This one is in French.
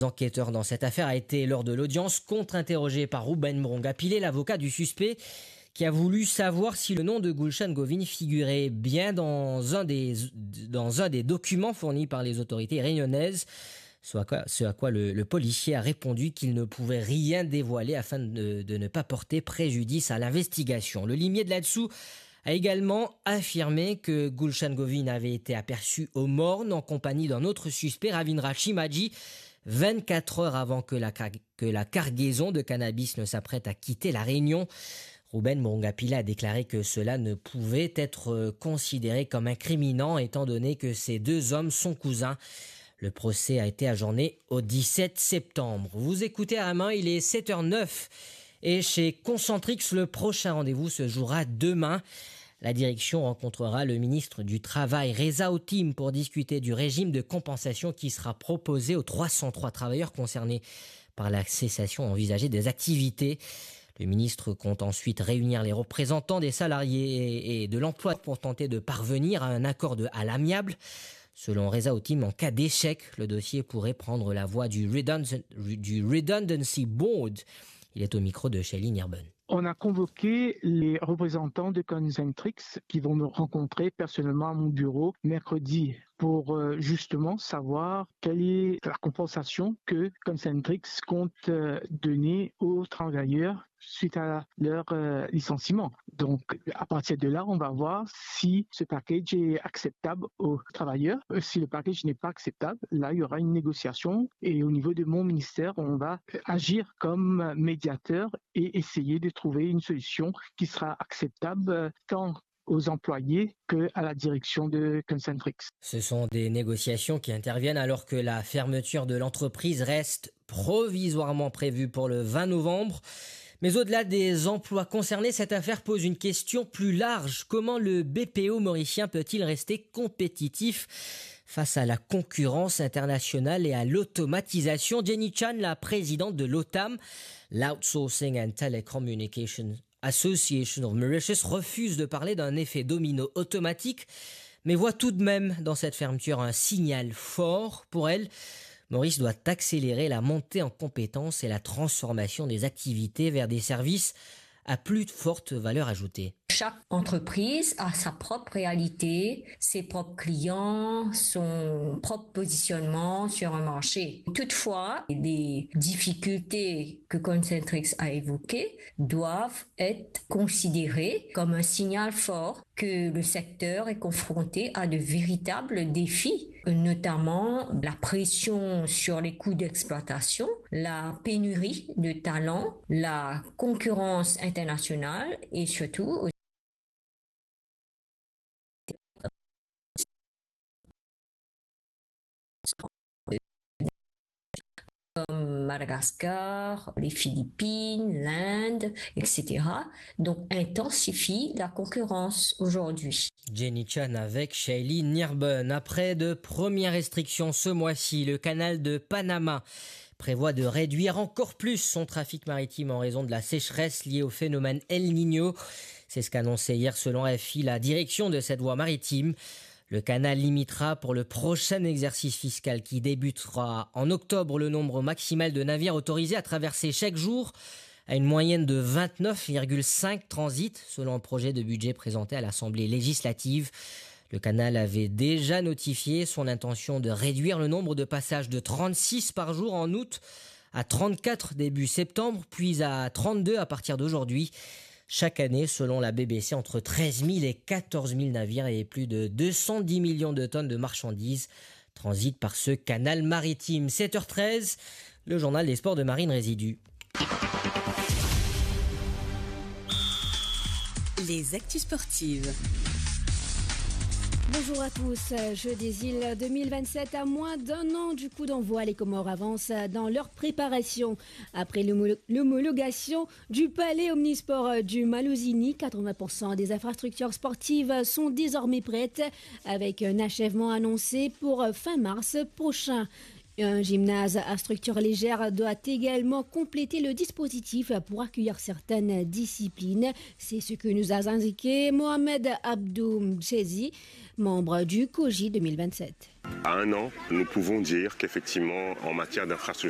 Enquêteur dans cette affaire a été lors de l'audience contre-interrogé par Ruben Mrongapile, l'avocat du suspect, qui a voulu savoir si le nom de Gulshan Govin figurait bien dans un des documents fournis par les autorités réunionnaises. Ce à quoi le policier a répondu qu'il ne pouvait rien dévoiler afin de ne pas porter préjudice à l'investigation. Le limier de là-dessous a également affirmé que Gulshan Govin avait été aperçu au Morne en compagnie d'un autre suspect, Ravindra Shimaji, 24 heures avant que la cargaison de cannabis ne s'apprête à quitter la Réunion. Ruben Mrongapile a déclaré que cela ne pouvait être considéré comme incriminant étant donné que ces deux hommes sont cousins. Le procès a été ajourné au 17 septembre. Vous écoutez à la main, il est 7h09 et chez Concentrix, le prochain rendez-vous se jouera demain. La direction rencontrera le ministre du Travail, Reza Otim, pour discuter du régime de compensation qui sera proposé aux 303 travailleurs concernés par la cessation envisagée des activités. Le ministre compte ensuite réunir les représentants des salariés et de l'emploi pour tenter de parvenir à un accord à l'amiable. Selon Reza Otim, en cas d'échec, le dossier pourrait prendre la voie du Redundancy Board. Il est au micro de Shailene Nirben. On a convoqué les représentants de Concentrix qui vont me rencontrer personnellement à mon bureau mercredi pour justement savoir quelle est la compensation que Concentrix compte donner aux travailleurs suite à leur licenciement. Donc, à partir de là, on va voir si ce package est acceptable aux travailleurs. Si le package n'est pas acceptable, là, il y aura une négociation et au niveau de mon ministère, on va agir comme médiateur et essayer de trouver une solution qui sera acceptable tant aux employés qu'à la direction de Concentrix. Ce sont des négociations qui interviennent alors que la fermeture de l'entreprise reste provisoirement prévue pour le 20 novembre. Mais au-delà des emplois concernés, cette affaire pose une question plus large. Comment le BPO mauricien peut-il rester compétitif face à la concurrence internationale et à l'automatisation? Jenny Chan, la présidente de l'OTAM, l'Outsourcing and Telecommunication Association of Mauritius, refuse de parler d'un effet domino automatique, mais voit tout de même dans cette fermeture un signal fort. Pour elle, Maurice doit accélérer la montée en compétences et la transformation des activités vers des services à plus forte valeur ajoutée. Chaque entreprise a sa propre réalité, ses propres clients, son propre positionnement sur un marché. Toutefois, les difficultés que Concentrix a évoquées doivent être considérées comme un signal fort que le secteur est confronté à de véritables défis, notamment la pression sur les coûts d'exploitation, la pénurie de talents, la concurrence internationale et surtout comme Madagascar, les Philippines, l'Inde, etc. Donc, intensifie la concurrence aujourd'hui. Jenny Chan avec Shailene Nirben. Après de premières restrictions ce mois-ci, le canal de Panama prévoit de réduire encore plus son trafic maritime en raison de la sécheresse liée au phénomène El Niño. C'est ce qu'annonçait hier selon FI la direction de cette voie maritime. Le canal limitera pour le prochain exercice fiscal qui débutera en octobre le nombre maximal de navires autorisés à traverser chaque jour à une moyenne de 29,5 transits selon un projet de budget présenté à l'Assemblée législative. Le canal avait déjà notifié son intention de réduire le nombre de passages de 36 par jour en août à 34 début septembre, puis à 32 à partir d'aujourd'hui. Chaque année, selon la BBC, entre 13 000 et 14 000 navires et plus de 210 millions de tonnes de marchandises transitent par ce canal maritime. 7h13, le journal des sports de Marine Résidu. Les actus sportives. Bonjour à tous. Jeux des îles 2027 à moins d'un an du coup d'envoi. Les Comores avancent dans leur préparation. Après l'homologation du palais omnisport du Maluzini, 80% des infrastructures sportives sont désormais prêtes avec un achèvement annoncé pour fin mars prochain. Un gymnase à structure légère doit également compléter le dispositif pour accueillir certaines disciplines. C'est ce que nous a indiqué Mohamed Abdou Mchezi, membre du COJI 2027. À un an, nous pouvons dire qu'effectivement, en matière d'infrastructure